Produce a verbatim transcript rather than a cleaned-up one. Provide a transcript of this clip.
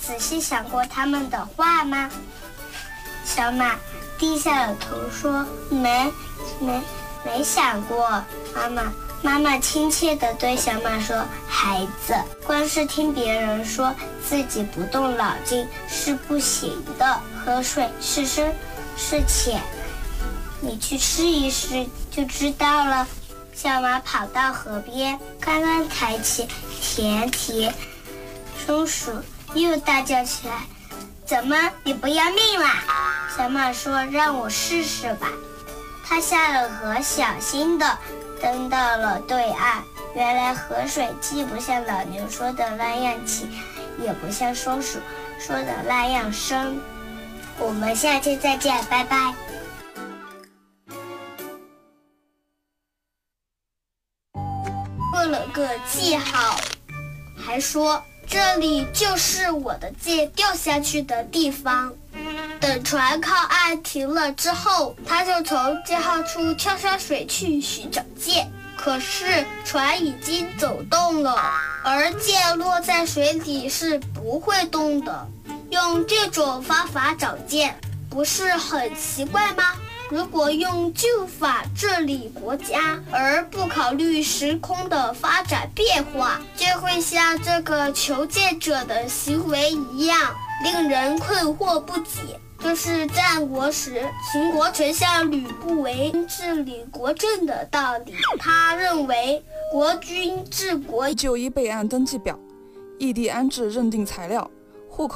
仔细想过他们的话吗？小马低下了头说：“没，没，没想过。”妈妈，妈妈亲切地对小马说：“孩子，光是听别人说，自己不动脑筋是不行的。河水是深是浅，你去试一试就知道了。”小马跑到河边，刚刚抬起田蹄，松鼠又大叫起来：“怎么，你不要命啦？”小马说：“让我试试吧。”他下了河，小心地登到了对岸。原来河水既不像老牛说的那样浅，也不像松鼠说的那样深。我们下期再见，拜拜。做了个记号，还说这里就是我的箭掉下去的地方。等船靠岸停了之后，他就从记号处跳下水去寻找箭。可是船已经走动了，而箭落在水里是不会动的。用这种方法找箭，不是很奇怪吗？如果用旧法治理国家，而不考虑时空的发展变化，就会像这个求箭者的行为一样，令人困惑不解。这是战国时秦国丞相吕不韦治理国政的道理。他认为国君治国就医备案登记表、异地安置认定材料、